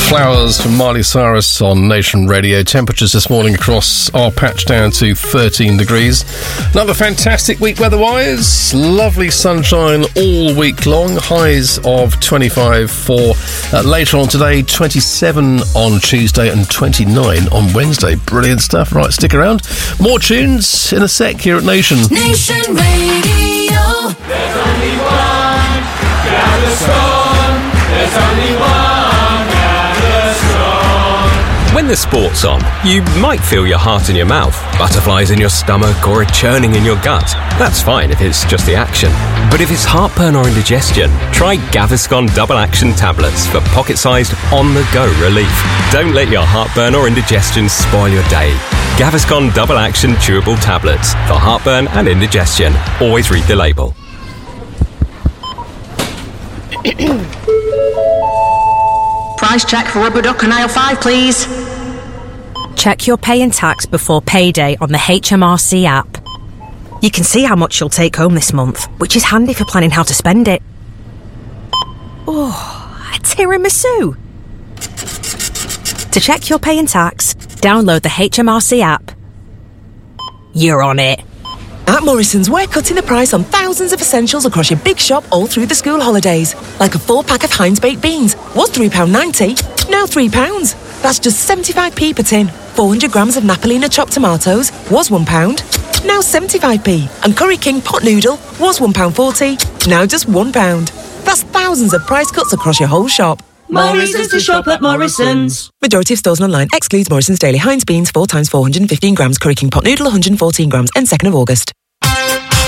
Flowers from Miley Cyrus on Nation Radio. Temperatures this morning across our patch down to 13 degrees. Another fantastic week weather-wise. Lovely sunshine all week long. Highs of 25 for later on today, 27 on Tuesday and 29 on Wednesday. Brilliant stuff. Right, stick around. More tunes in a sec here at Nation. Nation Radio. There's only one Gaviscon. There's only one Gaviscon. When the sport's on, you might feel your heart in your mouth, butterflies in your stomach, or a churning in your gut. That's fine if it's just the action. But if it's heartburn or indigestion, try Gaviscon Double Action Tablets for pocket-sized, on-the-go relief. Don't let your heartburn or indigestion spoil your day. Gaviscon Double Action Chewable Tablets for heartburn and indigestion. Always read the label. Price check for rubber duck on aisle 5, please. Check your pay and tax before payday on the HMRC app. You can see how much you'll take home this month, which is handy for planning how to spend it. Oh, a tiramisu. To check your pay and tax, download the HMRC app. You're on it. At Morrison's, we're cutting the price on thousands of essentials across your big shop all through the school holidays. Like a 4-pack of Heinz baked beans. Was £3.90, now £3. That's just 75p per tin. 400 grams of Napolina chopped tomatoes was £1, now 75p. And Curry King pot noodle was £1.40, now just £1. That's thousands of price cuts across your whole shop. Morrison's to shop at Morrison's. Majority of stores and online excludes Morrison's Daily Heinz beans 4 times 415 grams, Curry King pot noodle 114 grams, and 2nd of August.